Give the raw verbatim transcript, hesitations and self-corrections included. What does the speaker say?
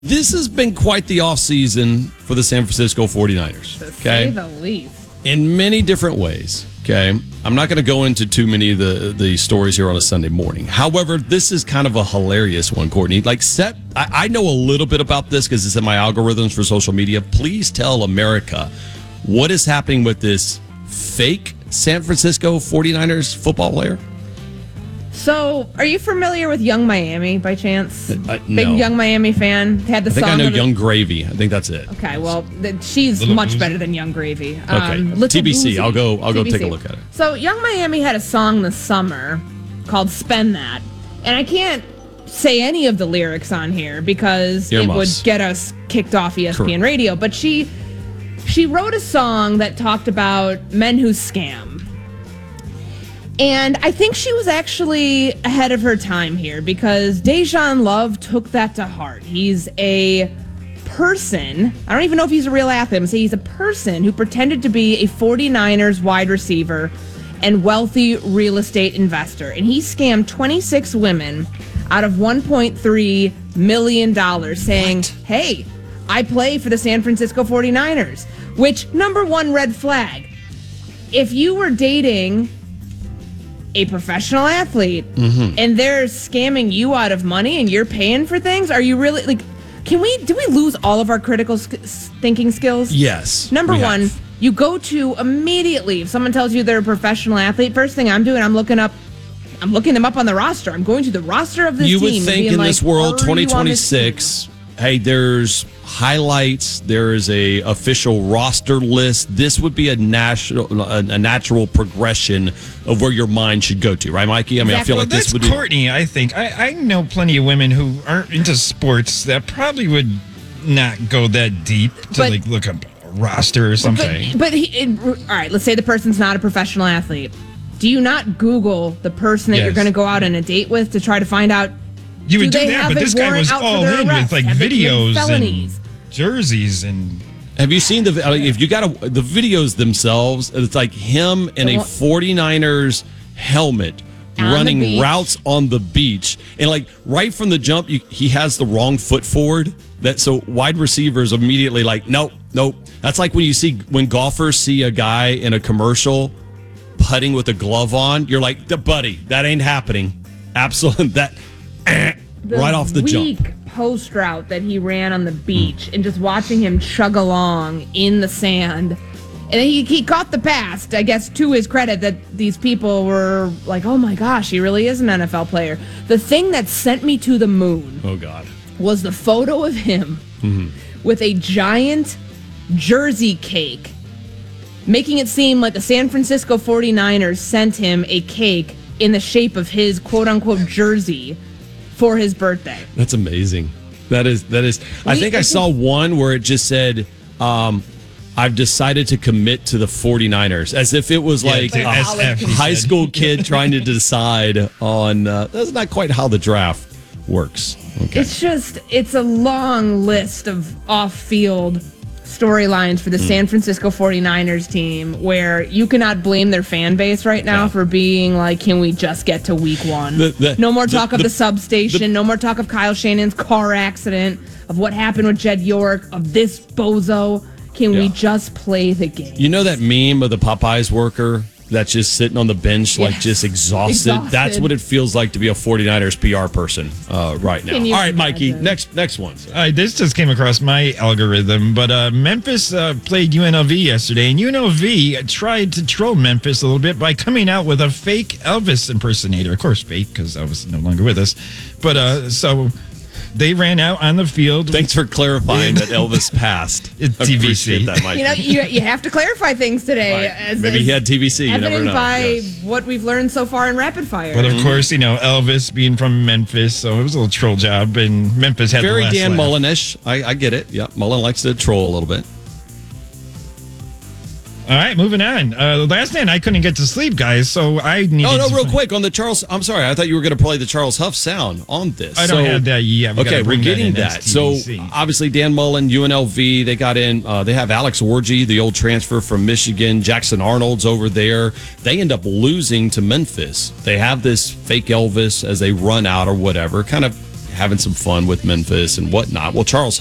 This has been quite the offseason for the San Francisco forty-niners. To Okay? say the least. In many different ways. Okay. I'm not going to go into too many of the, the stories here on a Sunday morning. However, this is kind of a hilarious one, Courtney. Like, set, I, I know a little bit about this because it's in my algorithms for social media. Please tell America what is happening with this fake San Francisco forty-niners football player. So, are you familiar with Young Miami by chance? Uh, Big no. Young Miami fan. Had the I think song. I know of the- Young Gravy. I think that's it. Okay, well, th- she's Little much Boozy? better than Young Gravy. Okay, Um, Little T B C. Boozy. I'll go. I'll go T B C. take a look at it. So, Young Miami had a song this summer called "Spend That," and I can't say any of the lyrics on here because Earmuffs. it would get us kicked off E S P N Correct. Radio. But she she wrote a song that talked about men who scam. And I think she was actually ahead of her time here because Dejan Love took that to heart. He's a person, I don't even know if he's a real athlete, I'm going to say he's a person who pretended to be a forty-niners wide receiver and wealthy real estate investor. And he scammed twenty-six women out of one point three million dollars saying, What? hey, I play for the San Francisco forty-niners, which, number one red flag. If you were dating a professional athlete Mm-hmm. and they're scamming you out of money and you're paying for things, are you really like, can we, do we lose all of our critical sk- thinking skills? Yes. Number we one, have. you go to immediately, if someone tells you they're a professional athlete, first thing I'm doing, I'm looking up, I'm looking them up on the roster. I'm going to the roster of this You team. would and think being in like, this world, "Are you twenty on this team?" twenty-six, hey, there's highlights, there is a official roster list. This would be a national, a, a natural progression of where your mind should go to, right, Mikey? I mean, I feel Exactly. like That's this would be. Courtney, I think. I, I know plenty of women who aren't into sports that probably would not go that deep to But- like look up a roster or something. But, but he, it, all right, let's say the person's not a professional athlete. Do you not Google the person that Yes. you're going to go out on a date with to try to find out? you would do do they that, have but a this guy warrant was out for all their in arrest? with like Have they committed videos felonies? and jerseys and Have you seen the, I mean, if you got to, the videos themselves, it's like him in The a one- forty-niners helmet On the running beach. routes on the beach. And like right from the jump, you, he has the wrong foot forward. That so wide receivers immediately like, nope, nope. That's like when you see, when golfers see a guy in a commercial putting with a glove on, you're like, "The buddy, that ain't happening." Absolutely. That, eh, The right off the weak jump. post route that he ran on the beach and just watching him chug along in the sand. And then he, he caught the pass, I guess, to his credit, that these people were like, oh my gosh, he really is an N F L player. The thing that sent me to the moon Oh, God. was the photo of him Mm-hmm. with a giant jersey cake, making it seem like the San Francisco forty-niners sent him a cake in the shape of his quote-unquote jersey for his birthday. That's amazing. That is that is. I We- think I it's saw one where it just said, um, "I've decided to commit to the forty-niners," as if it was Yeah, like to a S F, he high said. school kid trying to decide on. Uh, that's not quite how the draft works. Okay. It's just, it's a long list of off-field storylines for the Hmm. San Francisco forty-niners team where you cannot blame their fan base right now Yeah. for being like, can we just get to week one? The- the- no more the- talk of the- the substation. the- no more talk of Kyle Shannon's car accident, of what happened with Jed York, of this bozo. Can we Yeah. just play the game? You know that meme of the Popeyes worker that's just sitting on the bench, like Yes. just exhausted? Exhausted. That's what it feels like to be a forty-niners P R person uh, right now. Can All you right, Mikey, imagine? next next one. Uh, this just came across my algorithm, but uh, Memphis uh, played U N L V yesterday, and U N L V tried to troll Memphis a little bit by coming out with a fake Elvis impersonator. Of course, fake, because Elvis is no longer with us. But uh, so they ran out on the field. Thanks for clarifying that Elvis passed. It's I T V appreciate C. that, Mikey. You know, you, you have to clarify things today. Right. As, Maybe as he had T V C. You never evident know. by Yes. what we've learned so far in Rapid Fire. But of course, you know, Elvis being from Memphis, so it was a little troll job, and Memphis had Very the last Dan laugh. Mullen-ish. I, I get it. Yeah, Mullen likes to troll a little bit. All right, moving on. Uh, last night I couldn't get to sleep, guys, so I needed. Oh no, to real find- quick on the Charles. I'm sorry, I thought you were going to play the Charles Huff sound on this. I don't So- have that yet. We okay, gotta we're bring that getting in that. as So T V C. obviously Dan Mullen, U N L V, they got in. Uh, they have Alex Orji, the old transfer from Michigan. Jackson Arnold's over there. They end up losing to Memphis. They have this fake Elvis as they run out or whatever. Kind of having some fun with Memphis and whatnot. Well, Charles